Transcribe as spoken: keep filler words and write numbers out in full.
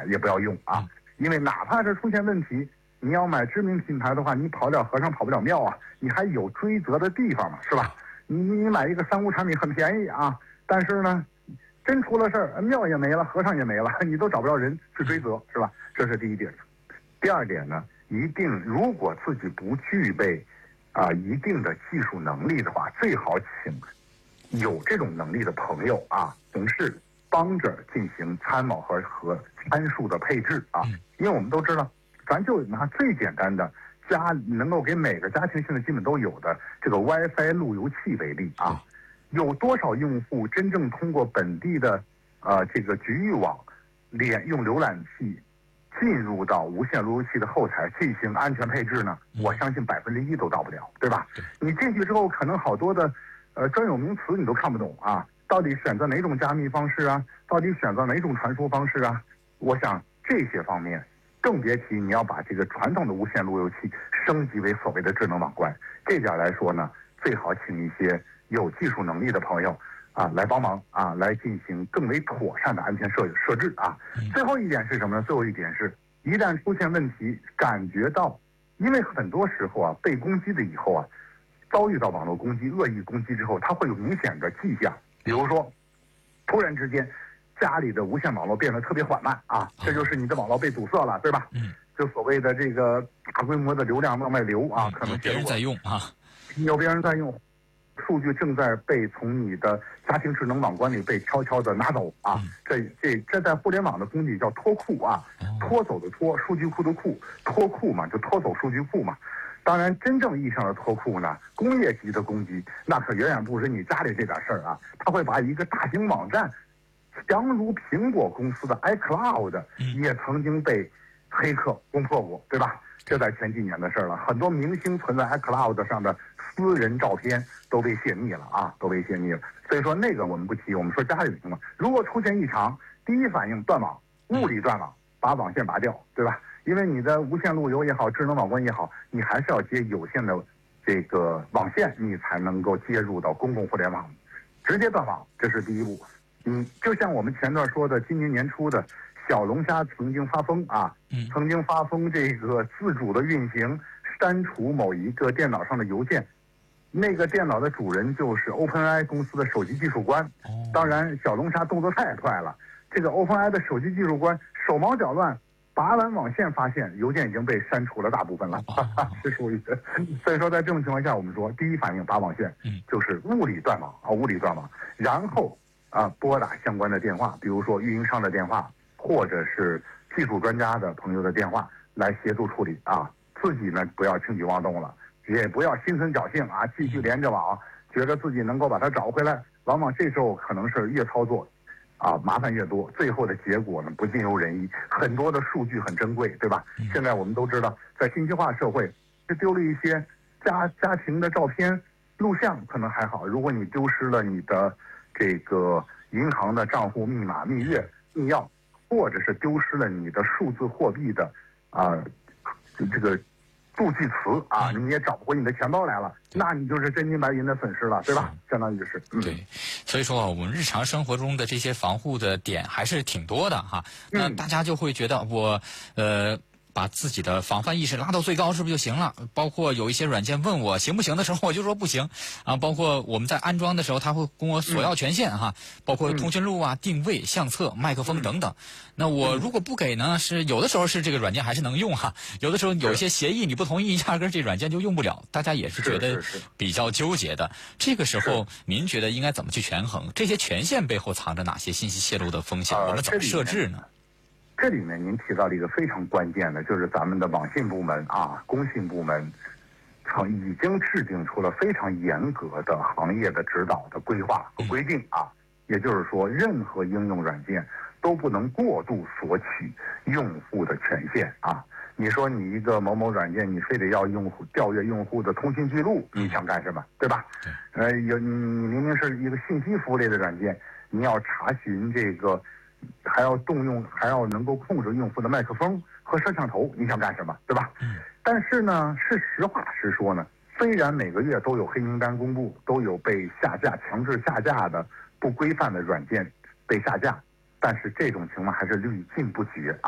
也不要用啊，因为哪怕是出现问题，你要买知名品牌的话，你跑了和尚跑不了庙啊，你还有追责的地方嘛，是吧？你你买一个三无产品很便宜啊，但是呢，真出了事儿，庙也没了，和尚也没了，你都找不着人去追责，是吧？这是第一点。第二点呢，一定如果自己不具备啊、呃、一定的技术能力的话，最好请有这种能力的朋友啊同事帮着进行参谋和和参数的配置啊，因为我们都知道，咱就拿最简单的家能够给每个家庭现在基本都有的这个 WiFi 路由器为例啊，有多少用户真正通过本地的呃这个局域网连用浏览器进入到无线路由器的后台进行安全配置呢？我相信百分之一都到不了，对吧？你进去之后，可能好多的呃专有名词你都看不懂啊，到底选择哪种加密方式啊？到底选择哪种传输方式啊？我想这些方面，更别提你要把这个传统的无线路由器升级为所谓的智能网关，这点来说呢，最好请一些有技术能力的朋友啊，来帮忙啊，来进行更为妥善的安全设设置啊。最后一点是什么呢？最后一点是，一旦出现问题，感觉到，因为很多时候啊，被攻击的以后啊，遭遇到网络攻击、恶意攻击之后，它会有明显的迹象，比如说，突然之间，家里的无线网络变得特别缓慢啊，这就是你的网络被堵塞了，对吧？嗯，就所谓的这个大规模的流量往外流啊，可能别人在用啊， 有别人在用。数据正在被从你的家庭智能网关里被悄悄的拿走啊！这这这在互联网的工具叫脱库啊，脱走的脱，数据库的库，脱库嘛，就脱走数据库嘛。当然，真正意义上的脱库呢，工业级的攻击那可远远不止你家里这点事儿啊！他会把一个大型网站，强如苹果公司的 iCloud 也曾经被黑客攻破过，对吧？这在前几年的事儿了，很多明星存在 iCloud 上的私人照片都被泄密了啊，都被泄密了。所以说那个我们不提，我们说家里的情况，如果出现异常，第一反应断网，物理断网，把网线拔掉，对吧？因为你的无线路由也好，智能网关也好，你还是要接有线的这个网线，你才能够接入到公共互联网，直接断网，这是第一步。嗯，就像我们前段说的，今年年初的。小龙虾曾经发疯啊，曾经发疯这个自主的运行，删除某一个电脑上的邮件，那个电脑的主人就是 OpenAI 公司的首席技术官。当然，小龙虾动作太快了，这个 OpenAI 的首席技术官手忙脚乱，拔完网线发现邮件已经被删除了大部分了，哈哈，是属于。所以说，在这种情况下，我们说第一反应拔网线，就是物理断网啊，物理断网，然后啊拨打相关的电话，比如说运营商的电话。或者是技术专家的朋友的电话来协助处理啊，自己呢不要轻举妄动了，也不要心存侥幸啊，继续连着网，觉得自己能够把它找回来，往往这时候可能是越操作，啊麻烦越多，最后的结果呢不尽如人意，很多的数据很珍贵，对吧？现在我们都知道，在信息化社会，是丢了一些家家庭的照片、录像可能还好，如果你丢失了你的这个银行的账户密码、蜜月、密钥。或者是丢失了你的数字货币的啊、呃、这个助记词啊，你也找不回你的钱包来了，那你就是真金白银的损失了，对吧？相当于是。嗯、 对，所以说我们日常生活中的这些防护的点还是挺多的哈。那大家就会觉得我呃。把自己的防范意识拉到最高是不是就行了？包括有一些软件问我行不行的时候，我就说不行啊。包括我们在安装的时候，他会跟我索要权限哈，包括通讯录啊、定位、相册、麦克风等等。那我如果不给呢，是有的时候是这个软件还是能用哈，有的时候有一些协议你不同意，压根这软件就用不了，大家也是觉得比较纠结的。这个时候您觉得应该怎么去权衡？这些权限背后藏着哪些信息泄露的风险？我们怎么设置呢？ 这里面您提到了一个非常关键的，就是咱们的网信部门啊、工信部门，曾已经制定出了非常严格的行业的指导的规划和规定啊。也就是说，任何应用软件都不能过度索取用户的权限啊。你说你一个某某软件，你非得要用户调阅用户的通信记录，你想干什么？对吧？呃，有你明明是一个信息服务类的软件，你要查询这个。还要动用，还要能够控制用户的麦克风和摄像头，你想干什么，对吧？嗯。但是呢，是实话实说呢，虽然每个月都有黑名单公布，都有被下架、强制下架的不规范的软件被下架，但是这种情况还是屡禁不绝啊。